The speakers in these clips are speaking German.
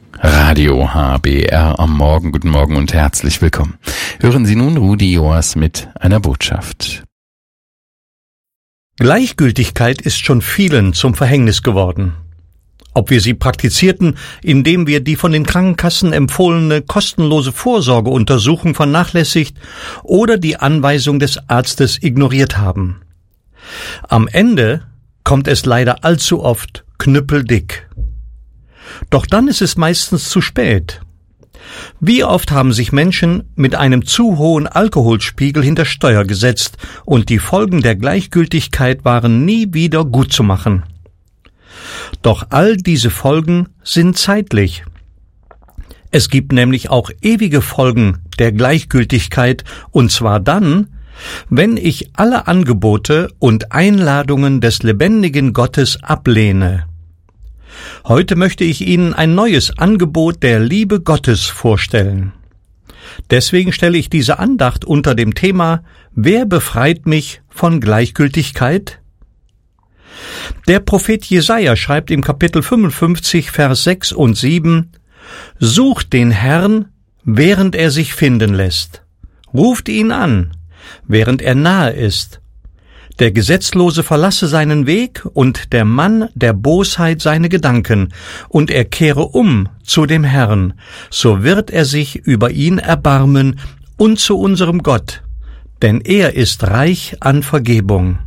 Radio HBR am Morgen. Guten Morgen und herzlich willkommen. Hören Sie nun Rudi Joas mit einer Botschaft. Gleichgültigkeit ist schon vielen zum Verhängnis geworden. Ob wir sie praktizierten, indem wir die von den Krankenkassen empfohlene kostenlose Vorsorgeuntersuchung vernachlässigt oder die Anweisung des Arztes ignoriert haben. Am Ende kommt es leider allzu oft knüppeldick. Doch dann ist es meistens zu spät. Wie oft haben sich Menschen mit einem zu hohen Alkoholspiegel hinter Steuer gesetzt und die Folgen der Gleichgültigkeit waren nie wieder gut zu machen. Doch all diese Folgen sind zeitlich. Es gibt nämlich auch ewige Folgen der Gleichgültigkeit, und zwar dann, wenn ich alle Angebote und Einladungen des lebendigen Gottes ablehne. Heute möchte ich Ihnen ein neues Angebot der Liebe Gottes vorstellen. Deswegen stelle ich diese Andacht unter dem Thema: Wer befreit mich von Gleichgültigkeit? Der Prophet Jesaja schreibt im Kapitel 55, Vers 6 und 7: Sucht den Herrn, während er sich finden lässt. Ruft ihn an, während er nahe ist. Der Gesetzlose verlasse seinen Weg und der Mann der Bosheit seine Gedanken, und er kehre um zu dem Herrn, so wird er sich über ihn erbarmen und zu unserem Gott, denn er ist reich an Vergebung.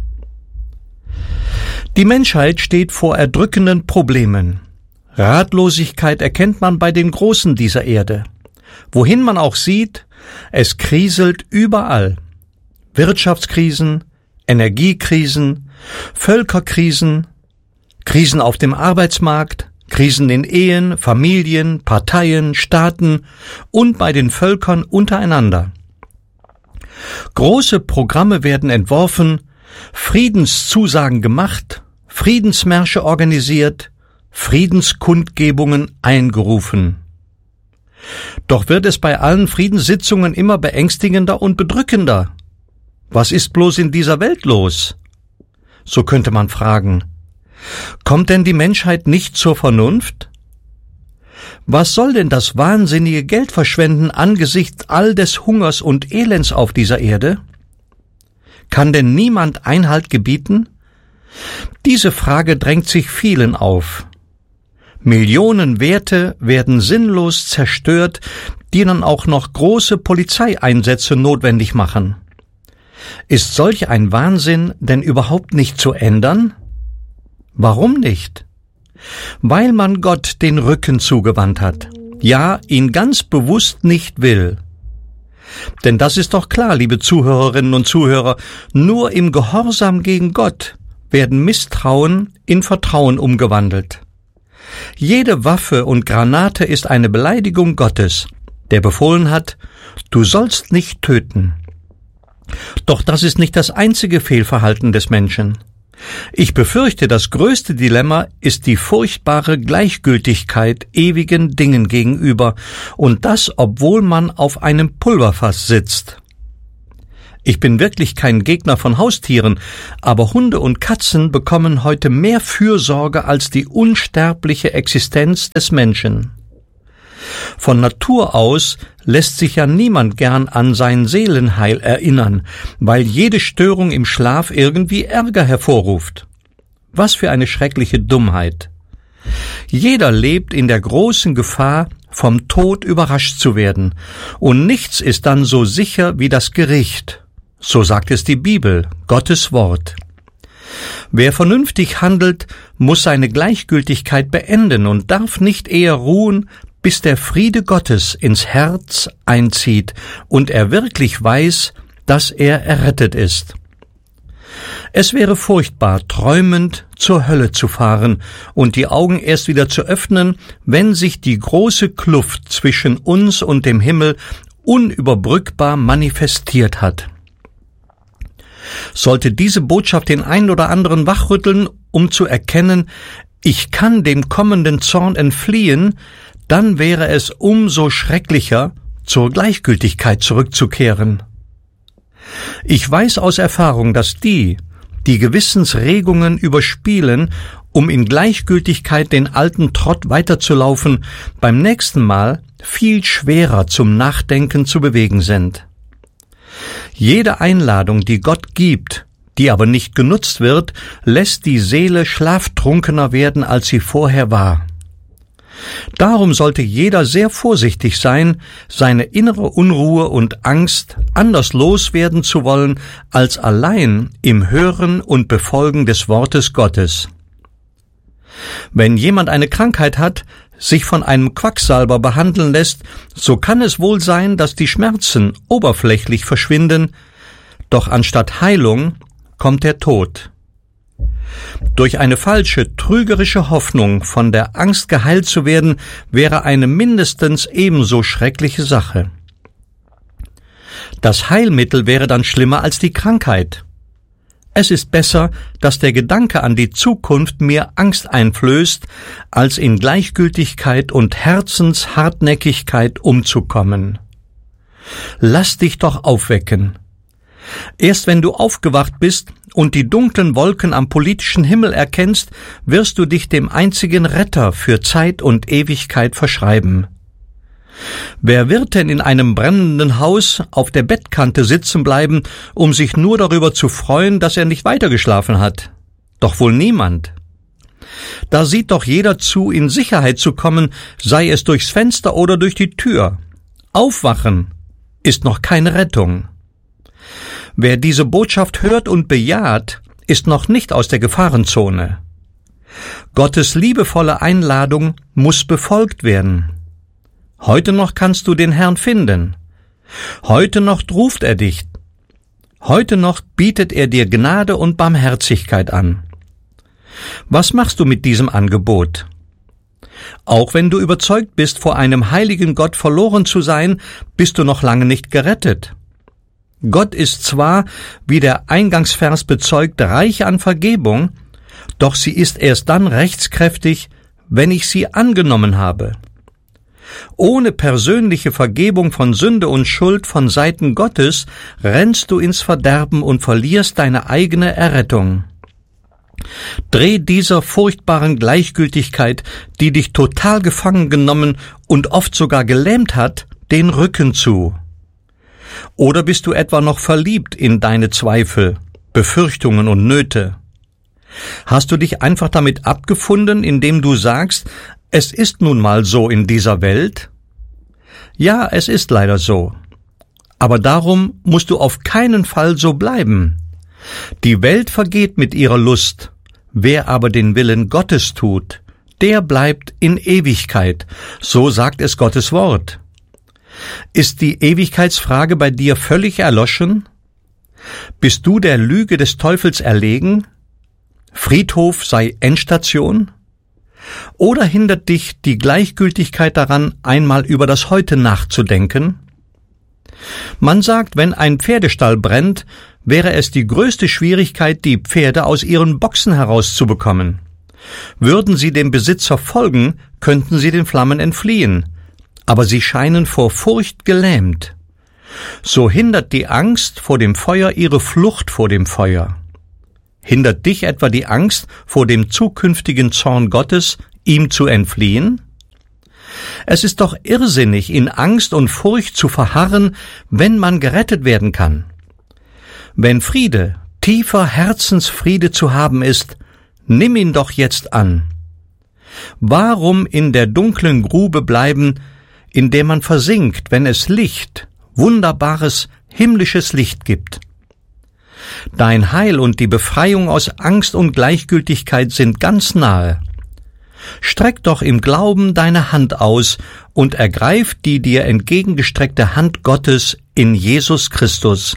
Die Menschheit steht vor erdrückenden Problemen. Ratlosigkeit erkennt man bei den Großen dieser Erde. Wohin man auch sieht, es kriselt überall. Wirtschaftskrisen, Energiekrisen, Völkerkrisen, Krisen auf dem Arbeitsmarkt, Krisen in Ehen, Familien, Parteien, Staaten und bei den Völkern untereinander. Große Programme werden entworfen, Friedenszusagen gemacht, Friedensmärsche organisiert, Friedenskundgebungen eingerufen. Doch wird es bei allen Friedenssitzungen immer beängstigender und bedrückender. Was ist bloß in dieser Welt los? So könnte man fragen. Kommt denn die Menschheit nicht zur Vernunft? Was soll denn das wahnsinnige Geldverschwenden angesichts all des Hungers und Elends auf dieser Erde? Kann denn niemand Einhalt gebieten? Diese Frage drängt sich vielen auf. Millionen Werte werden sinnlos zerstört, die dann auch noch große Polizeieinsätze notwendig machen. Ist solch ein Wahnsinn denn überhaupt nicht zu ändern? Warum nicht? Weil man Gott den Rücken zugewandt hat, ja, ihn ganz bewusst nicht will. Denn das ist doch klar, liebe Zuhörerinnen und Zuhörer, nur im Gehorsam gegen Gott werden Misstrauen in Vertrauen umgewandelt. Jede Waffe und Granate ist eine Beleidigung Gottes, der befohlen hat: Du sollst nicht töten. Doch das ist nicht das einzige Fehlverhalten des Menschen. Ich befürchte, das größte Dilemma ist die furchtbare Gleichgültigkeit ewigen Dingen gegenüber, und das, obwohl man auf einem Pulverfass sitzt. Ich bin wirklich kein Gegner von Haustieren, aber Hunde und Katzen bekommen heute mehr Fürsorge als die unsterbliche Existenz des Menschen. Von Natur aus lässt sich ja niemand gern an sein Seelenheil erinnern, weil jede Störung im Schlaf irgendwie Ärger hervorruft. Was für eine schreckliche Dummheit. Jeder lebt in der großen Gefahr, vom Tod überrascht zu werden, und nichts ist dann so sicher wie das Gericht. So sagt es die Bibel, Gottes Wort. Wer vernünftig handelt, muss seine Gleichgültigkeit beenden und darf nicht eher ruhen, bis der Friede Gottes ins Herz einzieht und er wirklich weiß, dass er errettet ist. Es wäre furchtbar, träumend zur Hölle zu fahren und die Augen erst wieder zu öffnen, wenn sich die große Kluft zwischen uns und dem Himmel unüberbrückbar manifestiert hat. Sollte diese Botschaft den einen oder anderen wachrütteln, um zu erkennen, ich kann dem kommenden Zorn entfliehen, dann wäre es umso schrecklicher, zur Gleichgültigkeit zurückzukehren. Ich weiß aus Erfahrung, dass die die Gewissensregungen überspielen, um in Gleichgültigkeit den alten Trott weiterzulaufen, beim nächsten Mal viel schwerer zum Nachdenken zu bewegen sind. Jede Einladung, die Gott gibt, die aber nicht genutzt wird, lässt die Seele schlaftrunkener werden, als sie vorher war. Darum sollte jeder sehr vorsichtig sein, seine innere Unruhe und Angst anders loswerden zu wollen, als allein im Hören und Befolgen des Wortes Gottes. Wenn jemand eine Krankheit hat, sich von einem Quacksalber behandeln lässt, so kann es wohl sein, dass die Schmerzen oberflächlich verschwinden, doch anstatt Heilung kommt der Tod. Durch eine falsche, trügerische Hoffnung, von der Angst geheilt zu werden, wäre eine mindestens ebenso schreckliche Sache. Das Heilmittel wäre dann schlimmer als die Krankheit. Es ist besser, dass der Gedanke an die Zukunft mir Angst einflößt, als in Gleichgültigkeit und Herzenshartnäckigkeit umzukommen. Lass dich doch aufwecken. Erst wenn du aufgewacht bist und die dunklen Wolken am politischen Himmel erkennst, wirst du dich dem einzigen Retter für Zeit und Ewigkeit verschreiben. Wer wird denn in einem brennenden Haus auf der Bettkante sitzen bleiben, um sich nur darüber zu freuen, dass er nicht weitergeschlafen hat? Doch wohl niemand. Da sieht doch jeder zu, in Sicherheit zu kommen, sei es durchs Fenster oder durch die Tür. Aufwachen ist noch keine Rettung. Wer diese Botschaft hört und bejaht, ist noch nicht aus der Gefahrenzone. Gottes liebevolle Einladung muss befolgt werden. Heute noch kannst du den Herrn finden. Heute noch ruft er dich. Heute noch bietet er dir Gnade und Barmherzigkeit an. Was machst du mit diesem Angebot? Auch wenn du überzeugt bist, vor einem heiligen Gott verloren zu sein, bist du noch lange nicht gerettet. Gott ist zwar, wie der Eingangsvers bezeugt, reich an Vergebung, doch sie ist erst dann rechtskräftig, wenn ich sie angenommen habe. Ohne persönliche Vergebung von Sünde und Schuld von Seiten Gottes rennst du ins Verderben und verlierst deine eigene Errettung. Dreh dieser furchtbaren Gleichgültigkeit, die dich total gefangen genommen und oft sogar gelähmt hat, den Rücken zu. Oder bist du etwa noch verliebt in deine Zweifel, Befürchtungen und Nöte? Hast du dich einfach damit abgefunden, indem du sagst, es ist nun mal so in dieser Welt? Ja, es ist leider so. Aber darum musst du auf keinen Fall so bleiben. Die Welt vergeht mit ihrer Lust. Wer aber den Willen Gottes tut, der bleibt in Ewigkeit. So sagt es Gottes Wort. Ist die Ewigkeitsfrage bei dir völlig erloschen? Bist du der Lüge des Teufels erlegen? Friedhof sei Endstation? Oder hindert dich die Gleichgültigkeit daran, einmal über das Heute nachzudenken? Man sagt, wenn ein Pferdestall brennt, wäre es die größte Schwierigkeit, die Pferde aus ihren Boxen herauszubekommen. Würden sie dem Besitzer folgen, könnten sie den Flammen entfliehen, aber sie scheinen vor Furcht gelähmt. So hindert die Angst vor dem Feuer ihre Flucht vor dem Feuer. Hindert dich etwa die Angst vor dem zukünftigen Zorn Gottes, ihm zu entfliehen? Es ist doch irrsinnig, in Angst und Furcht zu verharren, wenn man gerettet werden kann. Wenn Friede, tiefer Herzensfriede zu haben ist, nimm ihn doch jetzt an. Warum in der dunklen Grube bleiben, in der man versinkt, wenn es Licht, wunderbares, himmlisches Licht gibt? Dein Heil und die Befreiung aus Angst und Gleichgültigkeit sind ganz nahe. Streck doch im Glauben deine Hand aus und ergreif die dir entgegengestreckte Hand Gottes in Jesus Christus.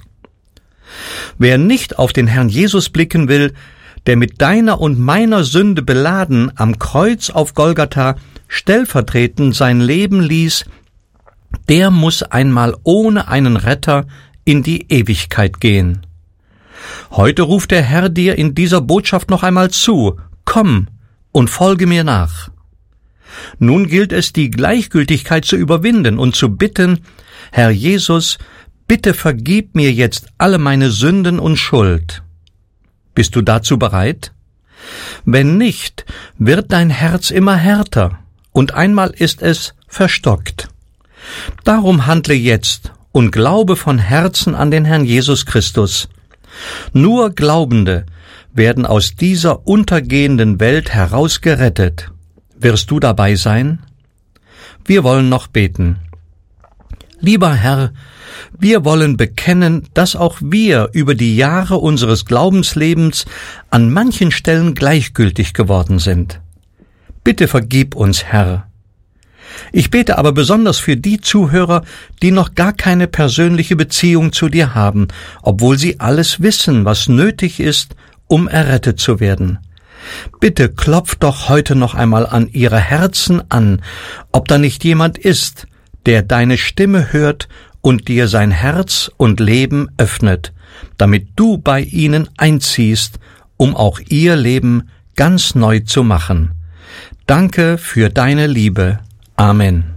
Wer nicht auf den Herrn Jesus blicken will, der mit deiner und meiner Sünde beladen am Kreuz auf Golgatha stellvertretend sein Leben ließ, der muss einmal ohne einen Retter in die Ewigkeit gehen. Heute ruft der Herr dir in dieser Botschaft noch einmal zu: Komm und folge mir nach. Nun gilt es, die Gleichgültigkeit zu überwinden und zu bitten: Herr Jesus, bitte vergib mir jetzt alle meine Sünden und Schuld. Bist du dazu bereit? Wenn nicht, wird dein Herz immer härter und einmal ist es verstockt. Darum handle jetzt und glaube von Herzen an den Herrn Jesus Christus. Nur Glaubende werden aus dieser untergehenden Welt herausgerettet. Wirst du dabei sein? Wir wollen noch beten. Lieber Herr, wir wollen bekennen, dass auch wir über die Jahre unseres Glaubenslebens an manchen Stellen gleichgültig geworden sind. Bitte vergib uns, Herr. Ich bete aber besonders für die Zuhörer, die noch gar keine persönliche Beziehung zu dir haben, obwohl sie alles wissen, was nötig ist, um errettet zu werden. Bitte klopf doch heute noch einmal an ihre Herzen an, ob da nicht jemand ist, der deine Stimme hört und dir sein Herz und Leben öffnet, damit du bei ihnen einziehst, um auch ihr Leben ganz neu zu machen. Danke für deine Liebe. Amen.